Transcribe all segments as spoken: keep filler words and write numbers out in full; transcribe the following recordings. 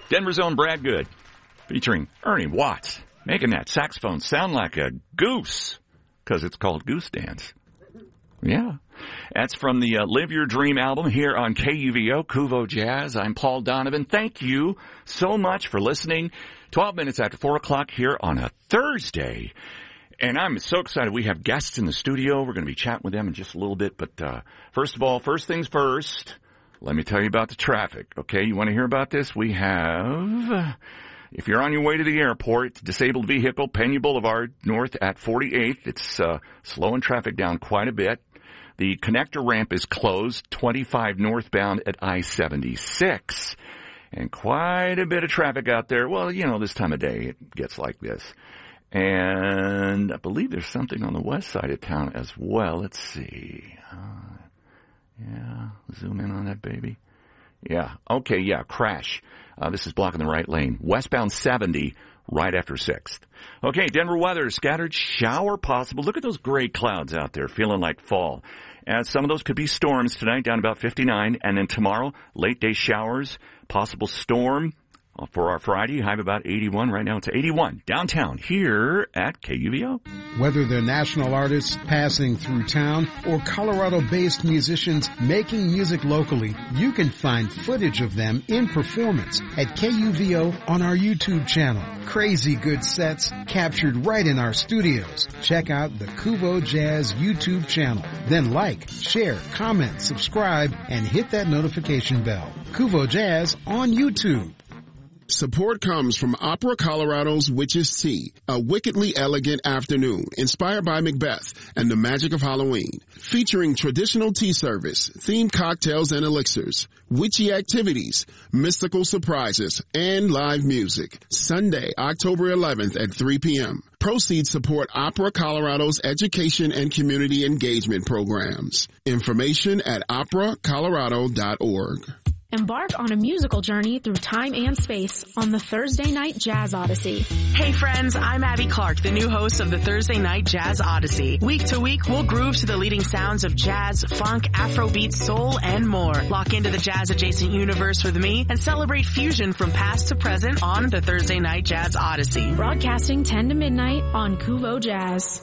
Denver's own Brad Good, featuring Ernie Watts, making that saxophone sound like a goose, because it's called Goose Dance. Yeah. That's from the uh, Live Your Dream album here on K U V O, Kuvo Jazz. I'm Paul Donovan. Thank you so much for listening. twelve minutes after four o'clock here on a Thursday. And I'm so excited. We have guests in the studio. We're going to be chatting with them in just a little bit. But uh, first of all, first things first, let me tell you about the traffic. Okay, you want to hear about this? We have, if you're on your way to the airport, disabled vehicle, Pena Boulevard, north at forty-eighth. It's uh, slowing traffic down quite a bit. The connector ramp is closed, twenty-five northbound at I seventy-six. And quite a bit of traffic out there. Well, you know, this time of day it gets like this. And I believe there's something on the west side of town as well. Let's see. Uh, yeah, zoom in on that baby. Yeah, okay, yeah, crash. Uh, this is blocking the right lane. Westbound seventy, right after sixth. Okay, Denver weather, scattered shower possible. Look at those gray clouds out there, feeling like fall. And some of those could be storms tonight, down about fifty-nine. And then tomorrow, late day showers, possible storm. For our Friday, high of about eighty-one. Right now it's eighty-one downtown here at K U V O. Whether they're national artists passing through town or Colorado-based musicians making music locally, you can find footage of them in performance at K U V O on our YouTube channel. Crazy good sets captured right in our studios. Check out the Kuvo Jazz YouTube channel. Then like, share, comment, subscribe, and hit that notification bell. Kuvo Jazz on YouTube. Support comes from Opera Colorado's Witch's Tea, a wickedly elegant afternoon inspired by Macbeth and the magic of Halloween, featuring traditional tea service, themed cocktails and elixirs, witchy activities, mystical surprises, and live music. Sunday, October eleventh at three p.m. Proceeds support Opera Colorado's education and community engagement programs. Information at opera colorado dot org. Embark on a musical journey through time and space on the Thursday Night Jazz Odyssey. Hey friends, I'm Abby Clark, the new host of the Thursday Night Jazz Odyssey. Week to week, we'll groove to the leading sounds of jazz, funk, Afrobeat, soul, and more. Lock into the jazz-adjacent universe with me and celebrate fusion from past to present on the Thursday Night Jazz Odyssey. Broadcasting ten to midnight on Kuvo Jazz.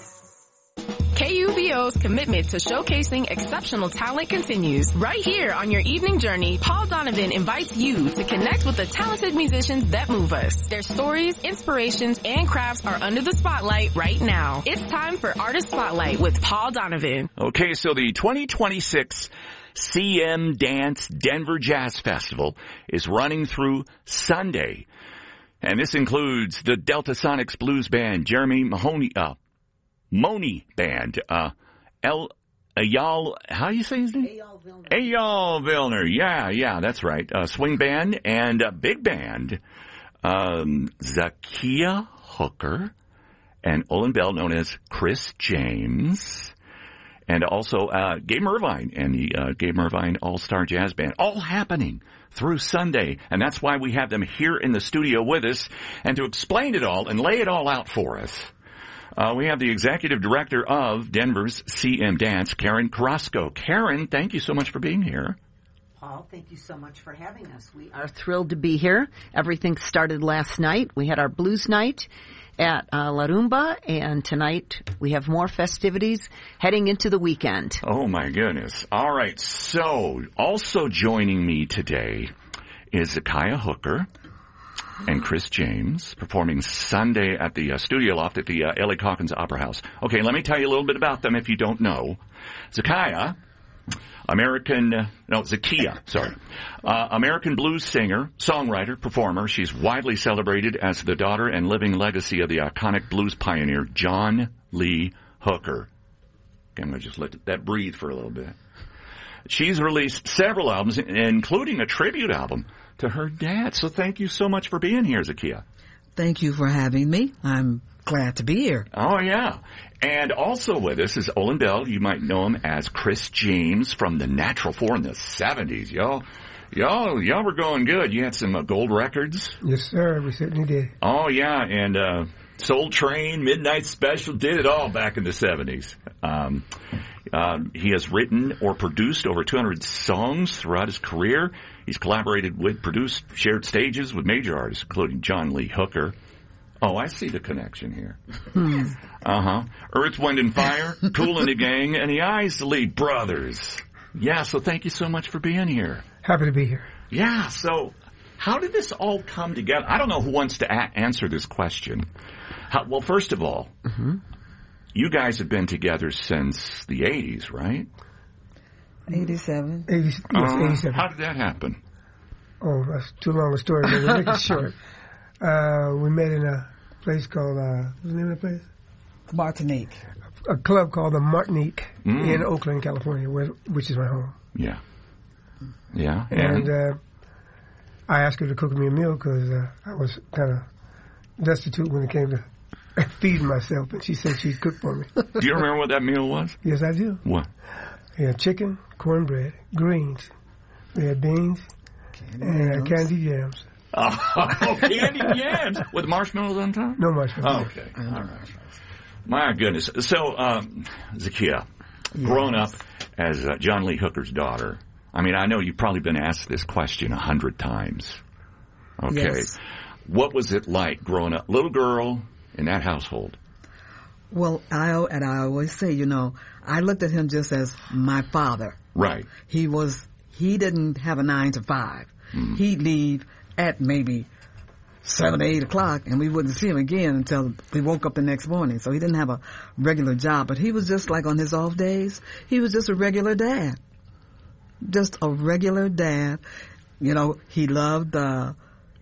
K U V O's commitment to showcasing exceptional talent continues. Right here on your evening journey, Paul Donovan invites you to connect with the talented musicians that move us. Their stories, inspirations, and crafts are under the spotlight right now. It's time for Artist Spotlight with Paul Donovan. Okay, so the twenty twenty-six C M Dance Denver Jazz Festival is running through Sunday. And this includes the Delta Sonics Blues Band, Jeremy Mahoney, uh, Moni Band, uh, El, Eyal, how do you say his name? Eyal Vilner. Eyal Vilner, yeah, yeah, that's right. Uh, swing band and uh, big band, um, Zakia Hooker and Olin Bell, known as Chris James, and also uh, Gabe Irvine and the uh, Gabe Irvine All-Star Jazz Band, all happening through Sunday, and that's why we have them here in the studio with us, and to explain it all and lay it all out for us. Uh, we have the executive director of Denver's C M Dance, Karen Carrasco. Karen, thank you so much for being here. Paul, thank you so much for having us. We are thrilled to be here. Everything started last night. We had our blues night at uh, La Rumba, and tonight we have more festivities heading into the weekend. Oh, my goodness. All right. So, also joining me today is Zakia Hooker and Chris James, performing Sunday at the uh, Studio Loft at the uh, Ellie Calkins Opera House. Okay, let me tell you a little bit about them if you don't know. Zakia, American, uh, no, Zakia, sorry, uh, American blues singer, songwriter, performer. She's widely celebrated as the daughter and living legacy of the iconic blues pioneer, John Lee Hooker. Okay, I'm going to just let that breathe for a little bit. She's released several albums, including a tribute album to her dad. So thank you so much for being here, Zakia. Thank you for having me. I'm glad to be here. Oh, yeah. And also with us is Olin Bell. You might know him as Chris James from the Natural Four in the seventies. Y'all, y'all, y'all were going good. You had some uh, gold records. Yes, sir. We certainly did. Oh, yeah. And uh, Soul Train, Midnight Special, did it all back in the seventies. Um, Uh, he has written or produced over two hundred songs throughout his career. He's collaborated with, produced, shared stages with major artists, including John Lee Hooker. Oh, I see the connection here. Uh-huh. Earth, Wind and Fire, Kool and the Gang, and the Isley Brothers. Yeah, so thank you so much for being here. Happy to be here. Yeah, so how did this all come together? I don't know who wants to a- answer this question. How, well, first of all, mm-hmm. you guys have been together since the eighties, right? eighty-seven. eighty, yes, uh, eighty-seven. How did that happen? Oh, that's too long a story, but we'll make it short. Uh, we met in a place called, uh, what's the name of the place? Martinique. A club called the Martinique mm. in Oakland, California, where, which is my home. Yeah. Yeah. And, and uh, I asked her to cook me a meal because uh, I was kind of destitute when it came to feeding myself, and she said she'd cook for me. Do you remember what that meal was? Yes, I do. What? We had chicken, cornbread, greens. We had beans, candy and yams. candied yams. Oh, candied yams with marshmallows on top? No marshmallows. Oh, okay, all right. My goodness. So, um, Zakiya, yes. growing up as uh, John Lee Hooker's daughter, I mean, I know you've probably been asked this question a hundred times. Okay. Yes. What was it like growing up, little girl in that household? Well, I and I always say, you know, I looked at him just as my father. Right. He was. He didn't have a nine to five. Mm. He'd leave at maybe seven or eight o'clock, and we wouldn't see him again until we woke up the next morning. So he didn't have a regular job, but he was just like on his off days, he was just a regular dad. Just a regular dad. You know, he loved uh,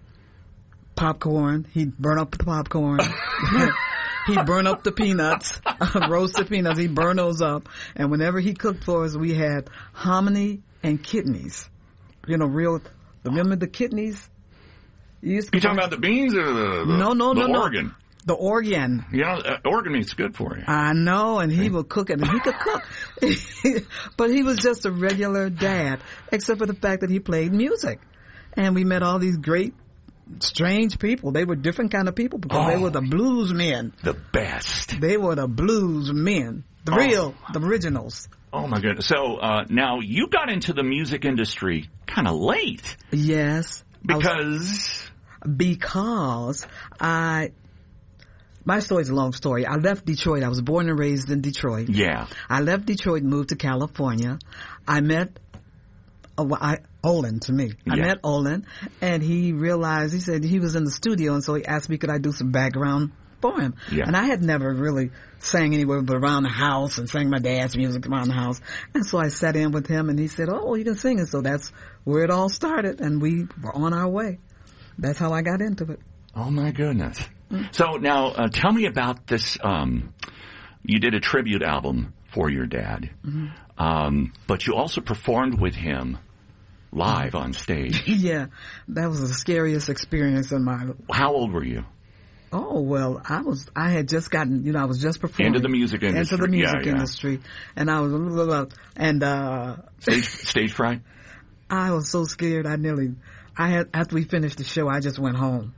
popcorn. He'd burn up the popcorn. He'd burn up the peanuts, roasted peanuts. He'd burn those up. And whenever he cooked for us, we had hominy and kidneys. You know, real, remember the kidneys? You talking about the beans or the, the no, no, the no, organ? No. The organ. You know, uh, organ meat's good for you. I know, and he would cook it, and he could cook. But he was just a regular dad, except for the fact that he played music. And we met all these great, strange people. They were different kind of people because oh, they were the blues men. The best. They were the blues men. The oh. real, the originals. Oh, my goodness. So, uh, now, you got into the music industry kind of late. Yes. Because... Because I, my story's a long story. I left Detroit. I was born and raised in Detroit. Yeah. I left Detroit and moved to California. I met, uh, I, Olin to me. I yeah. met Olin, and he realized, he said he was in the studio, and so he asked me could I do some background for him. Yeah. And I had never really sang anywhere but around the house and sang my dad's music around the house. And so I sat in with him, and he said, oh, you can sing. And so that's where it all started, and we were on our way. That's how I got into it. Oh, my goodness. Mm. So now uh, tell me about this. Um, you did a tribute album for your dad, mm-hmm. um, but you also performed with him live on stage. Yeah, that was the scariest experience in my life. How old were you? Oh, well, I was, I had just gotten, you know, I was just performing. Into the music industry. Into the music yeah, yeah. industry. And I was, and, uh. Stage, stage fright? I was so scared, I nearly, I had, after we finished the show, I just went home.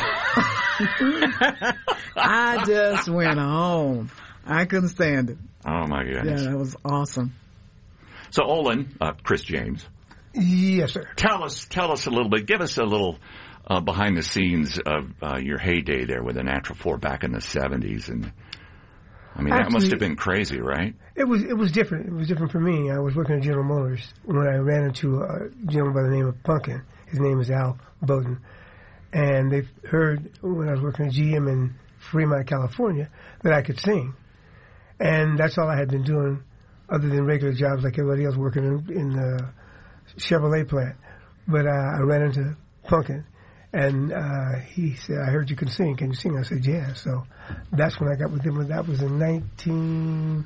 I just went home. I couldn't stand it. Oh, my goodness. Yeah, that was awesome. So, Olin, uh, Chris James. Yes, sir. Tell us, tell us a little bit. Give us a little uh, behind the scenes of uh, your heyday there with the Natural Four back in the seventies, and I mean Actually, that must have been crazy, right? It was. It was different. It was different for me. I was working at General Motors when I ran into a gentleman by the name of Punkin. His name is Al Bowden, and they heard when I was working at G M in Fremont, California, that I could sing, and that's all I had been doing, other than regular jobs like everybody else working in, in the Chevrolet plant. But uh, I ran into Punkin, and uh, he said, I heard you can sing. Can you sing? I said, yeah. So that's when I got with him. That was in nineteen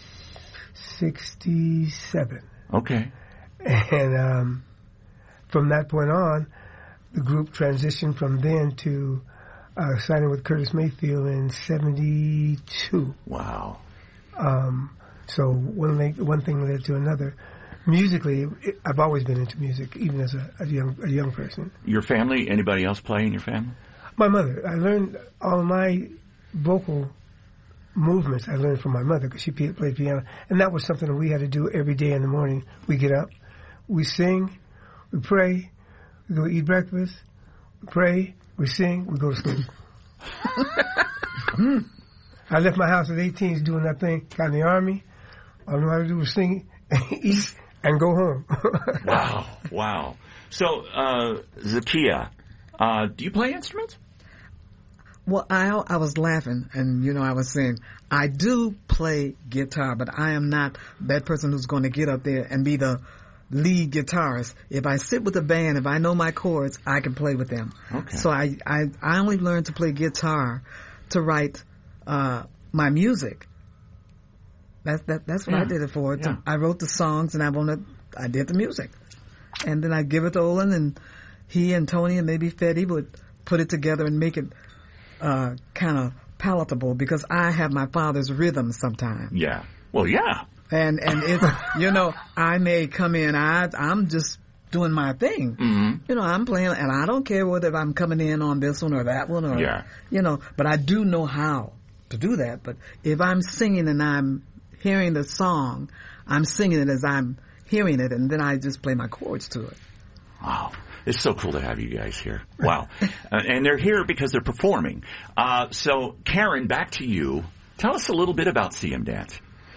sixty-seven. Okay. And um, from that point on, the group transitioned from then to uh, signing with Curtis Mayfield in seventy-two. Wow. Um, so one, thing, one thing led to another. Musically, it, I've always been into music, even as a, a young a young person. Your family? Anybody else play in your family? My mother. I learned all my vocal movements I learned from my mother because she played piano. And that was something that we had to do every day in the morning. We get up, we sing, we pray, we go eat breakfast, we pray, we sing, we go to school. mm. I left my house at eighteen doing that thing, got in the Army. All I knew how to do was sing, eat, and go home. Wow, wow. So, uh, Zakia, uh, do you play instruments? Well, I I was laughing, and you know, I was saying I do play guitar, but I am not that person who's going to get up there and be the lead guitarist. If I sit with a band, if I know my chords, I can play with them. Okay. So I I, I only learned to play guitar to write uh, my music. That's that that's what yeah. I did it for. Yeah. I wrote the songs, and I wanted I did the music, and then I give it to Olin, and he and Tony and maybe Fetty would put it together and make it Uh, kind of palatable because I have my father's rhythm sometimes. Yeah. Well, yeah. And and it's you know I may come in I I'm just doing my thing. Mm-hmm. You know I'm playing and I don't care whether I'm coming in on this one or that one or yeah. you know but I do know how to do that. But if I'm singing and I'm hearing the song, I'm singing it as I'm hearing it, and then I just play my chords to it. Wow. It's so cool to have you guys here. Wow. uh, and they're here because they're performing. Uh, so, Karen, back to you. Tell us a little bit about C M Dance.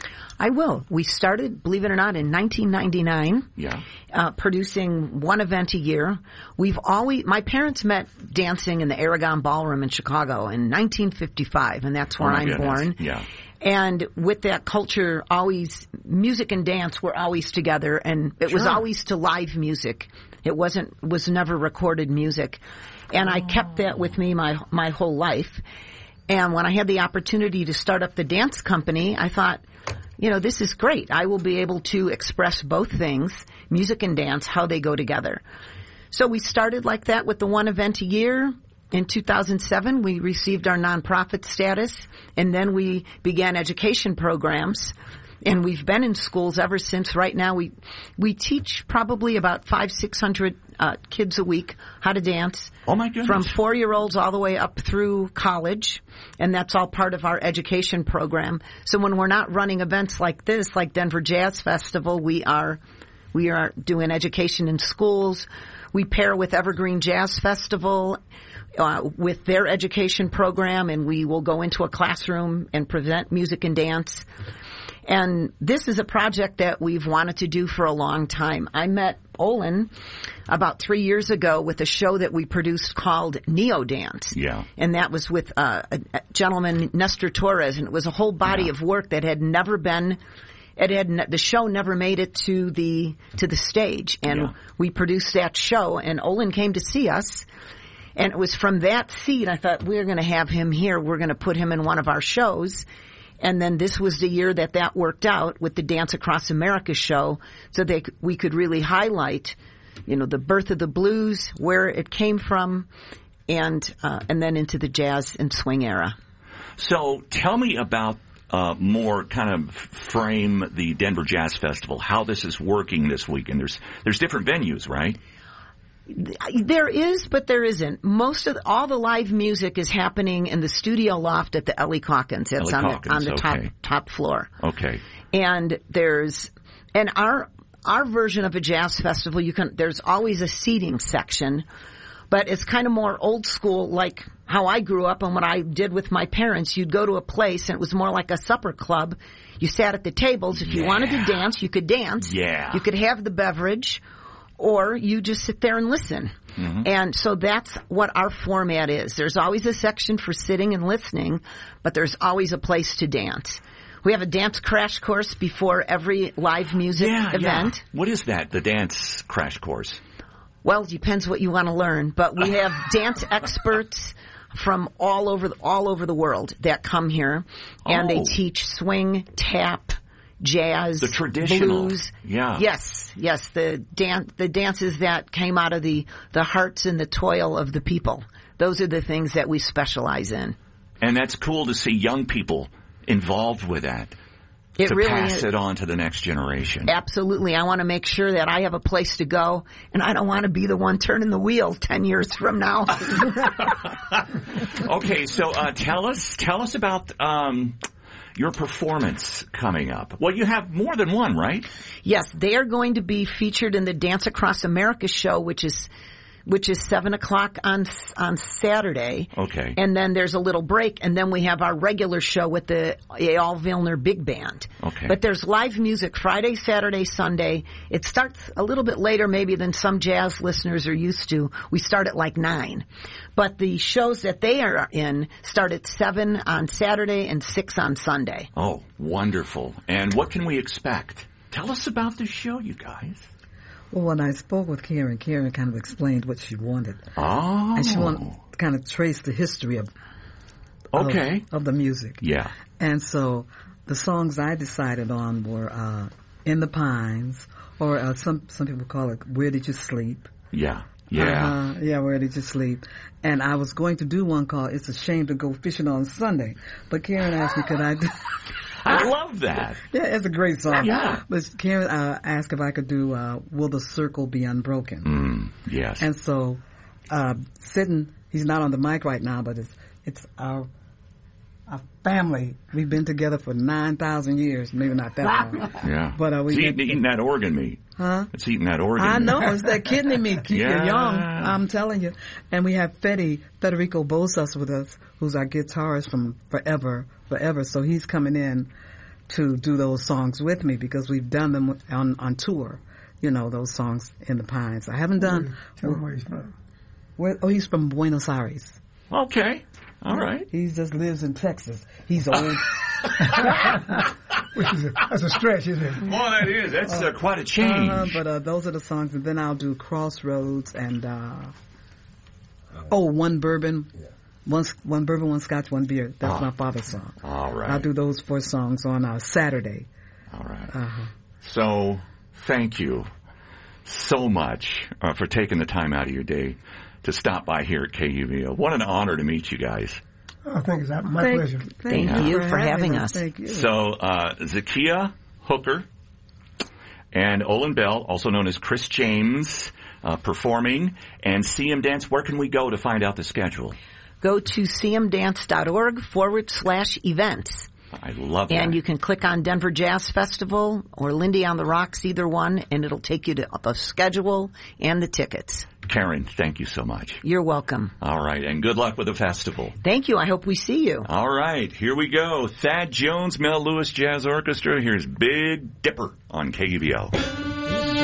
I will. We started, believe it or not, in nineteen ninety-nine. Yeah. Uh, producing one event a year. We've always, my parents met dancing in the Aragon Ballroom in Chicago in nineteen fifty-five, and that's where oh I'm goodness. born. Yeah. And with that culture, always, music and dance were always together, and it sure. was always to live music. It wasn't, was never recorded music. And I kept that with me my, my whole life. And when I had the opportunity to start up the dance company, I thought, you know, this is great. I will be able to express both things, music and dance, how they go together. So we started like that with the one event a year. In two thousand seven, we received our nonprofit status, and then we began education programs. And we've been in schools ever since. Right now, we we teach probably about five, six hundred uh, kids a week how to dance. Oh my goodness! From four-year-olds all the way up through college, and that's all part of our education program. So when we're not running events like this, like Denver Jazz Festival, we are we are doing education in schools. We pair with Evergreen Jazz Festival uh, with their education program, and we will go into a classroom and present music and dance. And this is a project that we've wanted to do for a long time. I met Olin about three years ago with a show that we produced called Neo Dance. Yeah. And that was with uh, a, a gentleman, Nestor Torres, and it was a whole body yeah. of work that had never been, it had, ne- the show never made it to the, to the stage. And yeah. we produced that show, and Olin came to see us. And it was from that seed, I thought, we're going to have him here. We're going to put him in one of our shows. And then this was the year that that worked out with the Dance Across America show, so they we could really highlight, you know, the birth of the blues, where it came from, and uh, and then into the jazz and swing era. So tell me about uh, more kind of frame the Denver Jazz Festival, how this is working this weekend. There's there's different venues, right? There is, but there isn't. Most of the, all the live music is happening in the studio loft at the Ellie Calkins. It's Ellie on Calkins, the on the okay. top top floor. Okay. And there's and our our version of a jazz festival. You can there's always a seating section, but it's kind of more old school, like how I grew up and what I did with my parents. You'd go to a place and it was more like a supper club. You sat at the tables. If you yeah. wanted to dance, you could dance. Yeah. You could have the beverage. Or you just sit there and listen. Mm-hmm. And so that's what our format is. There's always a section for sitting and listening, but there's always a place to dance. We have a dance crash course before every live music yeah, event. Yeah. What is that, the dance crash course? Well, it depends what you want to learn, but we have dance experts from all over all over the world that come here, and oh. they teach swing, tap, jazz, the traditional, blues. Yeah. Yes, yes, the dance, the dances that came out of the, the hearts and the toil of the people. Those are the things that we specialize in. And that's cool to see young people involved with that. It to really pass is. it on to the next generation. Absolutely. I want to make sure that I have a place to go, and I don't want to be the one turning the wheel ten years from now. Okay, so uh, tell us, tell us about. Um, your performance coming up. Well, you have more than one, right? Yes, they are going to be featured in the Dance Across America show, which is which is seven o'clock on on Saturday. Okay. And then there's a little break, and then we have our regular show with the Eyal Vilner Big Band. Okay. But there's live music Friday, Saturday, Sunday. It starts a little bit later maybe than some jazz listeners are used to. We start at like nine. But the shows that they are in start at seven on Saturday and six on Sunday. Oh, wonderful. And what can we expect? Tell us about the show, you guys. Well, when I spoke with Karen, Karen kind of explained what she wanted. Oh. And she wanted to kind of trace the history of, okay. of, of the music. Yeah. And so the songs I decided on were uh, In the Pines, or uh, some some people call it Where Did You Sleep? Yeah. Yeah. Uh, yeah, Where Did You Sleep? And I was going to do one called It's a Shame to Go Fishing on Sunday. But Karen asked me, could I do... I love that. Yeah, it's a great song. Yeah. But Karen uh, asked if I could do uh, Will the Circle Be Unbroken? Mm, yes. And so, uh, sitting, he's not on the mic right now, but it's it's our our family. We've been together for nine thousand years, maybe not that long. Yeah. But uh, we it's eating, eating that organ meat. Huh? It's eating that organ I meat. know, it's that kidney meat. Keep yeah. you young, I'm telling you. And we have Fede, Federico Bosas with us, who's our guitarist from forever, forever. So he's coming in to do those songs with me because we've done them on, on tour, you know, those songs in the Pines. I haven't done... Tell him where he's from. Where, oh, he's from Buenos Aires. Okay. All right. He just lives in Texas. He's old. Which is a, that's a stretch, isn't it? Well, that is. That's uh, quite a change. Uh, but uh, those are the songs. And then I'll do Crossroads and... Uh, oh, One Bourbon... One, one bourbon, one scotch, one beer. That's oh. my father's song. All right. I'll do those four songs on uh, Saturday. All right. Uh-huh. So, thank you so much uh, for taking the time out of your day to stop by here at K U V O. What an honor to meet you guys. Oh, thank you. My thank, pleasure. Thank Thank you for for having having us. Thank you. So, uh, Zakiya Hooker and Olin Bell, also known as Chris James, uh, performing, and C M Dance. Where can we go to find out the schedule? Go to cmdance.org forward slash events. I love that. And you can click on Denver Jazz Festival or Lindy on the Rocks, either one, and it'll take you to the schedule and the tickets. Karen, thank you so much. You're welcome. All right, and good luck with the festival. Thank you. I hope we see you. All right, here we go. Thad Jones, Mel Lewis Jazz Orchestra. Here's Big Dipper on K U V O.